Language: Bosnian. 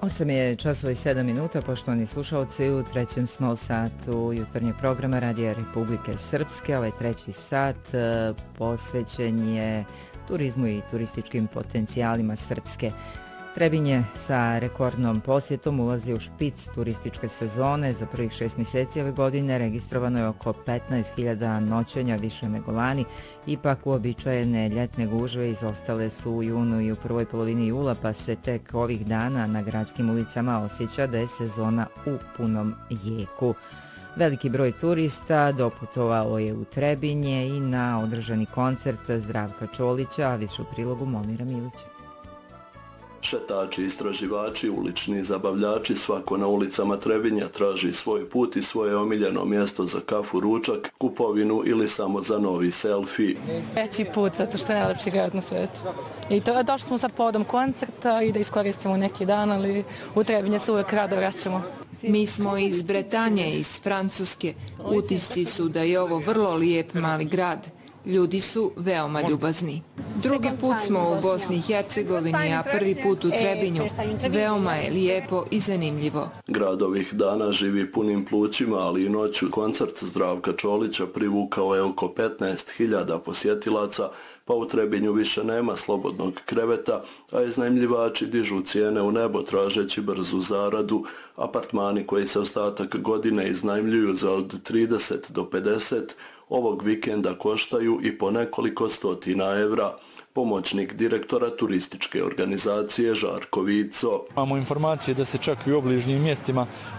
8 je časova i 7 minuta, poštovani slušalci, u trećem smo satu jutarnjeg programa Radija Republike Srpske. Ovaj treći sat posvećen je turizmu i turističkim potencijalima Srpske. Trebinje sa rekordnom posjetom ulazi u špic turističke sezone. Za prvih 6 mjeseci ove godine registrovano je oko 15.000 noćenja, više nego lani. Ipak uobičajene ljetne gužve izostale su u junu i u prvoj polovini jula, pa se tek ovih dana na gradskim ulicama osjeća da je sezona u punom jeku. Veliki broj turista doputovao je u Trebinje i na održani koncert Zdravka Čolića, a više u prilogu Momira Milića. Šetači, istraživači, ulični zabavljači, svako na ulicama Trebinja traži svoj put i svoje omiljeno mjesto za kafu, ručak, kupovinu ili samo za novi selfie. Treći put, zato što je najlepši grad na svijetu. I došli smo sad povodom koncerta i da iskoristimo neki dan, ali u Trebinje se uvijek rado vraćamo. Mi smo iz Bretanje, iz Francuske. Utisci su da je ovo vrlo lijep mali grad. Ljudi su veoma ljubazni. Drugi put smo u Bosni i Hercegovini, a prvi put u Trebinju. Veoma je lijepo i zanimljivo. Grad ovih dana živi punim plućima, ali i noću koncert Zdravka Čolića privukao je oko 15.000 posjetilaca, pa u Trebinju više nema slobodnog kreveta, a iznajmljivači dižu cijene u nebo tražeći brzu zaradu. Apartmani koji se ostatak godine iznajmljuju za od 30 do 50 ovog vikenda koštaju i po nekoliko stotina evra. Pomoćnik direktora turističke organizacije Žarko Vico. Imamo informacije da se čak i u obližnjim mjestima